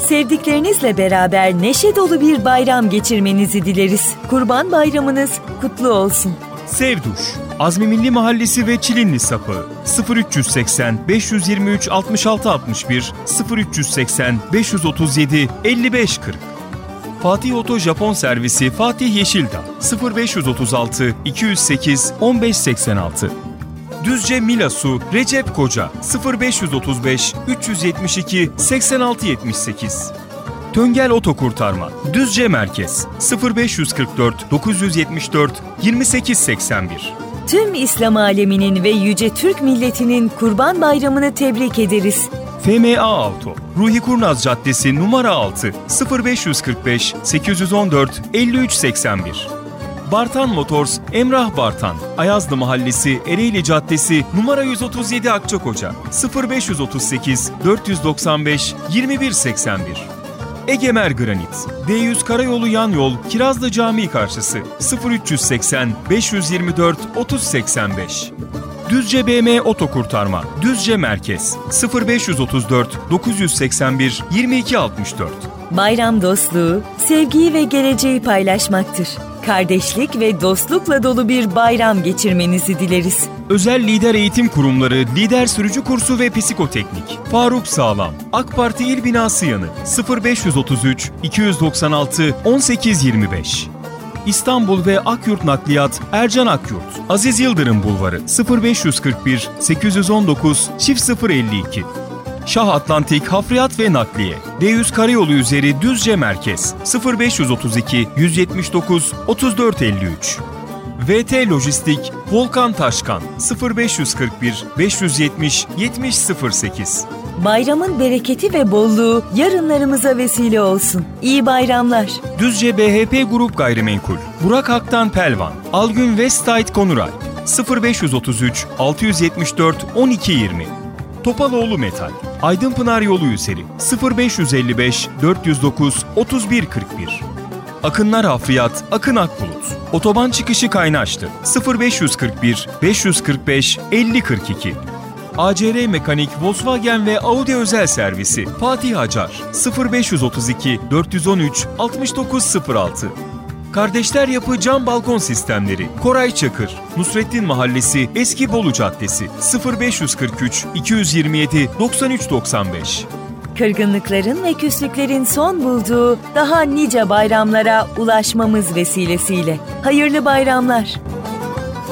Sevdiklerinizle beraber neşe dolu bir bayram geçirmenizi dileriz. Kurban Bayramınız kutlu olsun. Sevduş, Azmi Milli Mahallesi ve Çilinli Sapı 0380 523 66 61 0380 537 55 40. Fatih Oto Japon Servisi Fatih Yeşildağ 0536 208 1586. Düzce Milasu Recep Koca 0535 372 8678. Töngel Otokurtarma Düzce Merkez 0544 974 2881. Tüm İslam aleminin ve yüce Türk milletinin Kurban Bayramını tebrik ederiz. FMA Auto Ruhi Kurnaz Caddesi numara 6 0545 814 5381. Bartan Motors Emrah Bartan Ayazlı Mahallesi Ereğli Caddesi numara 137 Akçakoca 0538 495 2181. Egemer Granit D100 Karayolu Yan Yol Kirazlı Camii karşısı 0380 524 3085. Düzce BM Otokurtarma Düzce Merkez 0534 981 2264. Bayram dostluğu, sevgiyi ve geleceği paylaşmaktır. Kardeşlik ve dostlukla dolu bir bayram geçirmenizi dileriz. Özel Lider Eğitim Kurumları Lider Sürücü Kursu ve Psikoteknik Faruk Sağlam AK Parti İl Binası yanı 0533 296 1825. İstanbul ve Akyurt Nakliyat Ercan Akyurt Aziz Yıldırım Bulvarı 0541 819 052. Şah Atlantik Hafriyat ve Nakliye D100 Karayolu üzeri Düzce Merkez 0532 179 3453. VT Lojistik Volkan Taşkan 0541 570 7008. Bayramın bereketi ve bolluğu yarınlarımıza vesile olsun. İyi bayramlar. Düzce BHP Grup Gayrimenkul Burak Aktan Pelvan Algün Westside Konuray 0533 674 1220. Topaloğlu Metal Aydınpınar Yolu üzeri 0555 409 3141. Akınlar Hafriyat Akın Akbulut Otoban çıkışı Kaynaşlı 0541 545 5042. ACR Mekanik Volkswagen ve Audi Özel Servisi Fatih Acar 0532 413 6906. Kardeşler Yapı Cam Balkon Sistemleri Koray Çakır Nusrettin Mahallesi Eski Bolu Caddesi 0543 227 9395. Kırgınlıkların ve küslüklerin son bulduğu daha nice bayramlara ulaşmamız vesilesiyle. Hayırlı bayramlar.